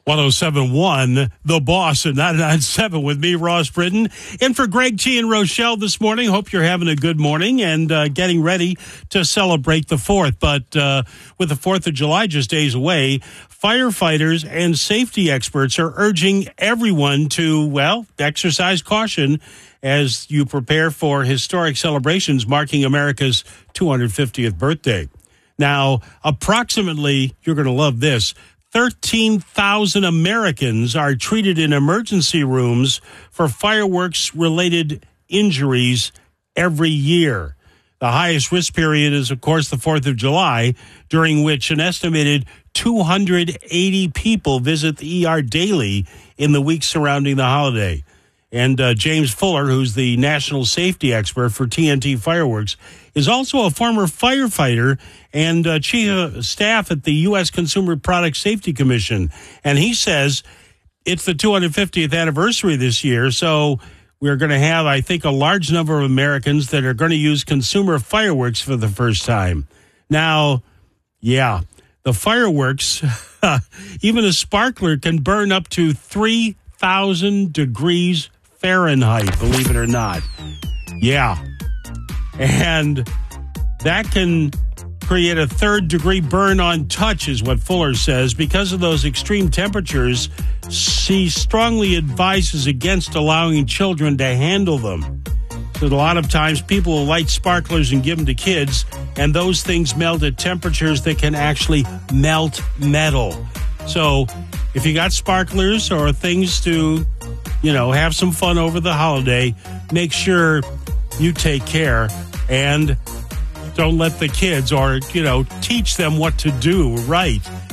107.1, The Boss, and 99.7 with me, Ross Britton. In for Greg T. and Rochelle this morning. Hope you're having a good morning and getting ready to celebrate the 4th. But with the 4th of July just days away, firefighters and safety experts are urging everyone to, well, exercise caution as you prepare for historic celebrations marking America's 250th birthday. Now, approximately, you're going to love this, 13,000 Americans are treated in emergency rooms for fireworks-related injuries every year. The highest risk period is, of course, the 4th of July, during which an estimated 280 people visit the ER daily in the weeks surrounding the holiday. And James Fuller, who's the national safety expert for TNT Fireworks, is also a former firefighter and chief of staff at the U.S. Consumer Product Safety Commission. And he says it's the 250th anniversary this year, so we're going to have, I think, a large number of Americans that are going to use consumer fireworks for the first time. Now, yeah, the fireworks, even a sparkler can burn up to 3,000 degrees Fahrenheit, believe it or not. Yeah. And that can create a third-degree burn on touch, is what Fuller says. Because of those extreme temperatures, he strongly advises against allowing children to handle them. So a lot of times people will light sparklers and give them to kids, and those things melt at temperatures that can actually melt metal. So if you got sparklers or things to, have some fun over the holiday, make sure you take care and don't let the kids or, teach them what to do right.